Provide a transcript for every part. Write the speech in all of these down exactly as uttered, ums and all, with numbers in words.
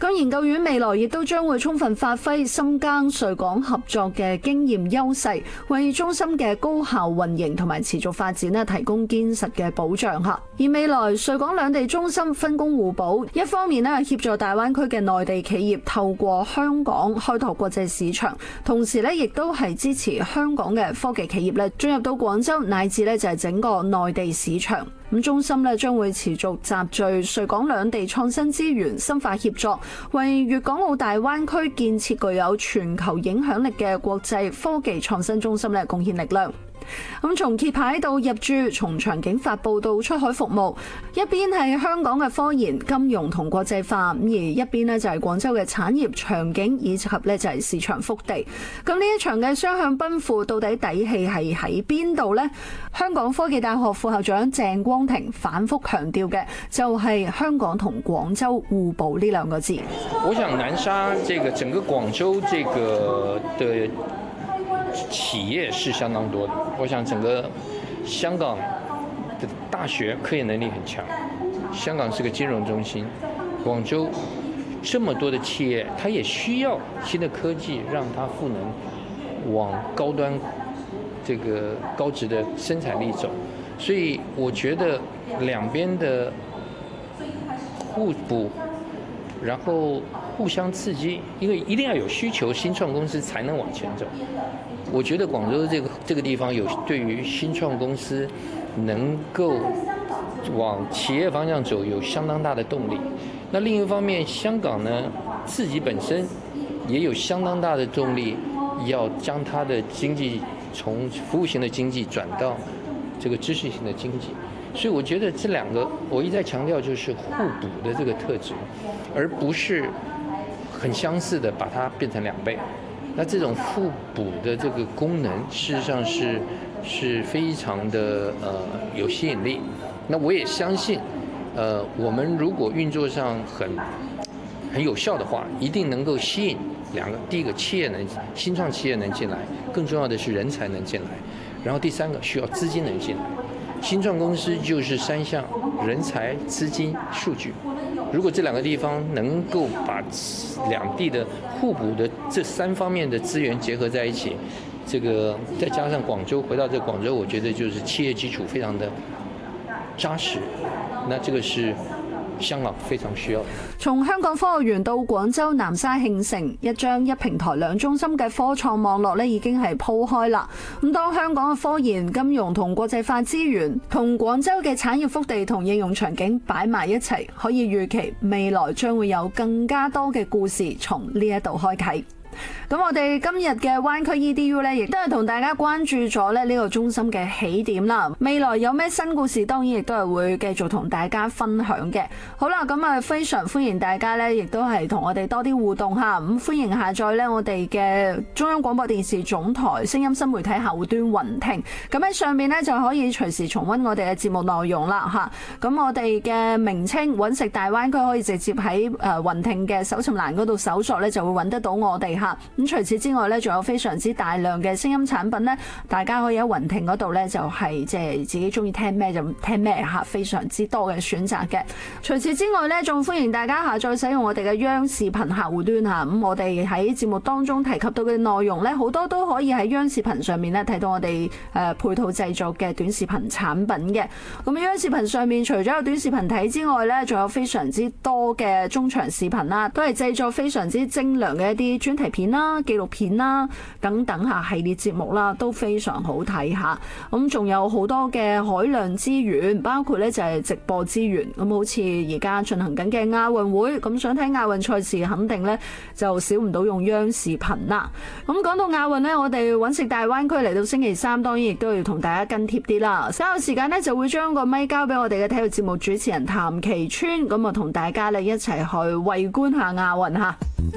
咁研究院未來亦都將會充分發揮深耕穗港合作嘅經驗優勢，為中心嘅高效運營同埋持續發展咧提供堅實嘅保障嚇。而未來穗港兩地中心分工互補，一方面咧協助大灣區嘅內地企業透過香港開拓國際市場，同時咧亦都係支持香港嘅科技企業咧進入到廣州乃至咧就係整個內地市場。咁中心咧將會持續集聚穗港兩地創新資源，深化協作，為粵港澳大灣區建設具有全球影響力嘅國際科技創新中心咧貢獻力量。咁從揭牌到入駐，從場景發佈到出海服務，一邊係香港嘅科研、金融同國際化，咁而一邊呢就係廣州嘅產業場景以及呢就係市場腹地。咁呢一場嘅雙向奔赴到底底氣係喺邊度呢？香港科技大學副校長鄭光庭反覆強調嘅就係香港同廣州互補呢兩個字。 我想南沙這個整個廣州這個的企業是相當多的，我想整個香港的大學科研能力很強，香港是個金融中心，廣州這麼多的企業，它也需要新的科技，讓它賦能往高端這個高值的生產力走，所以我覺得兩邊的互補，然後互相刺激，因為一定要有需求，新創公司才能往前走。我覺得廣州這個這個地方有對於新創公司能夠往企業方向走有相當大的動力。那另一方面，香港呢自己本身也有相當大的動力，要將它的經濟從服務型的經濟轉到這個知識型的經濟。所以我覺得這兩個我一再強調就是互補的這個特質，而不是很相似的把它變成兩倍。那這種互補的這個功能，事實上是是非常的呃有吸引力。那我也相信，呃，我們如果運作上很很有效的話，一定能夠吸引兩個：第一個，企業能新創企業能進來；更重要的是人才能進來。然後第三個，需要資金能進來。新創公司就是三項：人才、資金、數據。如果這兩個地方能夠把兩地的互補的這三方面的資源結合在一起，這個再加上廣州，回到這廣州，我覺得就是企業基礎非常的紮實，那這個是香港非常需要的。 從香港科學園到廣州南沙慶城，一張一平台兩中心嘅科創網絡咧已經係鋪開啦。咁當香港嘅科研、金融同國際化資源同廣州嘅產業腹地同應用場景擺埋一齊，可以預期未來將會有更加多嘅故事從呢一度開啟。咁我哋今日嘅灣區 E D U 咧，亦都係同大家關注咗咧呢個中心嘅起點啦。未來有咩新故事，當然亦都係會繼續同大家分享嘅。好啦，咁啊非常歡迎大家咧，亦都係同我哋多啲互動吓。咁歡迎下載咧我哋嘅中央廣播電視總台聲音新媒體客戶端雲聽。咁喺上面咧就可以隨時重溫我哋嘅節目內容啦吓。咁我哋嘅名稱揾食大灣區可以直接喺誒雲聽嘅搜尋欄嗰度搜索咧，就會揾得到我哋。咁除此之外咧，仲有非常之大量嘅聲音產品咧，大家可以喺雲聽嗰度咧，就係即係自己中意聽咩就聽咩吓，非常之多嘅選擇嘅。除此之外咧，仲歡迎大家下載使用我哋嘅央視頻客戶端吓。咁我哋喺節目當中提及到嘅內容咧，好多都可以喺央視頻上面咧睇到我哋誒配套製作嘅短視頻產品嘅。咁央視頻上面除咗有短視頻睇之外咧，仲有非常之多嘅中長視頻啦，都係製作非常之精良嘅一啲專題片啦、紀錄片啦等等下系列節目啦，都非常好睇下。咁仲有好多嘅海量資源，包括咧就係直播資源。咁好似而家進行緊嘅亞運會，咁想睇亞運賽事，肯定咧就少唔到用央視頻啦。咁講到亞運呢，我哋揾食大灣區嚟到星期三，當然亦都要同大家跟貼啲啦。稍後時間呢，就會將個咪交俾我哋嘅體育節目主持人譚其川，咁啊同大家咧一齊去圍觀下亞運吓。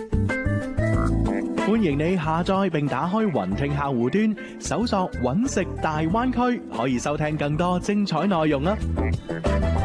歡迎你下載並打開雲聽客戶端，搜索揾食大灣區，可以收聽更多精彩內容啦。